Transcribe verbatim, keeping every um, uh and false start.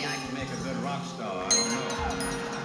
Maybe I can make a good rock star. I don't know.